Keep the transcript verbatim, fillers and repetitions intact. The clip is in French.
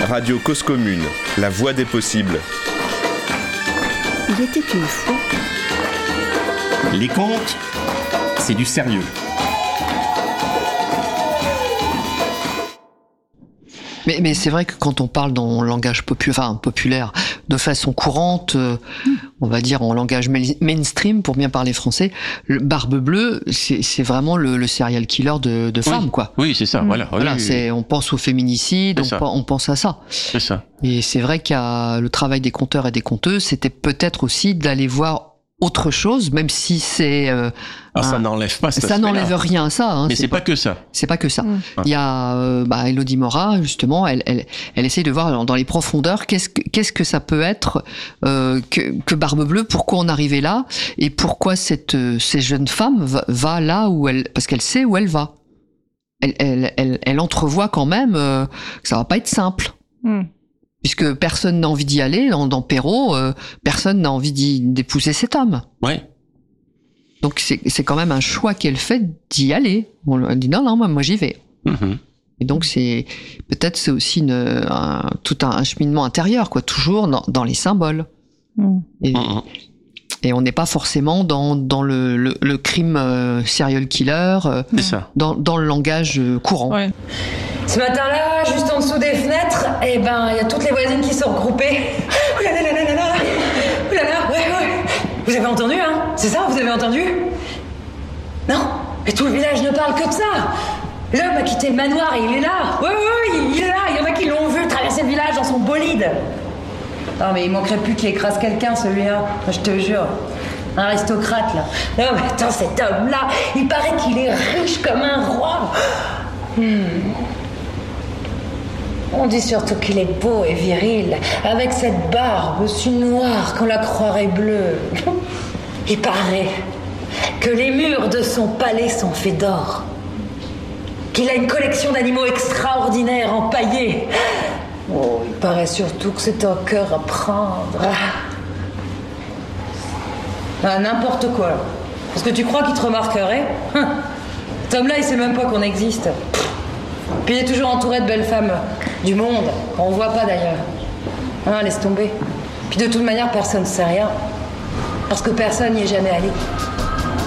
Radio Cause Commune, la voix des possibles. Il était une fois. Les contes, c'est du sérieux. Mais, mais c'est vrai que quand on parle dans le langage popu- enfin, populaire, de façon courante, euh, on va dire en langage main- mainstream, pour bien parler français, le Barbe Bleue, c'est, c'est vraiment le, le serial killer de, de femmes, oui. quoi. Oui, c'est ça, mmh. voilà. Voilà, oui, c'est, on pense au féminicide, on, ça. on pense à ça. C'est ça. Et c'est vrai qu'il y a le travail des conteurs et des conteuses, c'était peut-être aussi d'aller voir autre chose, même si c'est... Euh, Alors, un, ça n'enlève pas cet Ça n'enlève aspect-là. rien à ça. Hein, Mais c'est, c'est pas, pas que ça. C'est pas que ça. Mmh. Il y a euh, bah, Élodie Mora, justement, elle, elle, elle essaye de voir dans, dans les profondeurs qu'est-ce que, qu'est-ce que ça peut être euh, que, que Barbe Bleue, pourquoi on arrivait là, et pourquoi cette, euh, cette jeune femme va, va là où elle... Parce qu'elle sait où elle va. Elle, elle, elle, elle entrevoit quand même euh, que ça va pas être simple. Mmh. Puisque personne n'a envie d'y aller, dans, dans Perrault, euh, personne n'a envie d'y, d'épouser cet homme. Ouais. Donc c'est, c'est quand même un choix qu'elle fait d'y aller. On lui dit non, non, moi, moi j'y vais. Mmh. Et donc c'est peut-être c'est aussi une, un, tout un, un cheminement intérieur, quoi, toujours dans, dans les symboles. Mmh. Et, Mmh. et on n'est pas forcément dans, dans le, le, le crime euh, serial killer, euh, C'est ça. dans, dans le langage euh, courant. Ouais. Ce matin-là, juste en dessous des fenêtres, eh ben, il y a toutes les voisines qui sont regroupées. Ouh là là là là là là. Ouh là là, ouais, ouais. Vous avez entendu, hein? C'est ça, vous avez entendu? Non? Mais tout le village ne parle que de ça. L'homme a quitté le manoir et il est là. Ouais, ouais, ouais, il est là. Il y en a qui l'ont vu traverser le village dans son bolide. Non, mais il manquerait plus qu'il écrase quelqu'un, celui-là. Je te jure. Un aristocrate, là. Non, mais attends, cet homme-là, il paraît qu'il est riche comme un roi. Hmm. On dit surtout qu'il est beau et viril, avec cette barbe si noire qu'on la croirait bleue. Il paraît que les murs de son palais sont faits d'or, qu'il a une collection d'animaux extraordinaires empaillés. Oh, il paraît surtout que c'est un cœur à prendre. Ah, n'importe quoi. Parce que tu crois qu'il te remarquerait? Cet homme-là, il sait même pas qu'on existe. Puis il est toujours entouré de belles femmes du monde. On voit pas d'ailleurs. Hein, laisse tomber. Puis de toute manière, personne ne sait rien. Parce que personne n'y est jamais allé.